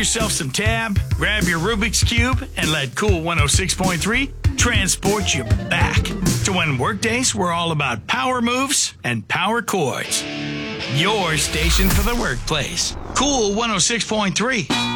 yourself some tab, grab your Rubik's Cube, and let Cool 106.3 transport you back to when workdays were all about power moves and power chords. Your station for the workplace. Cool 106.3.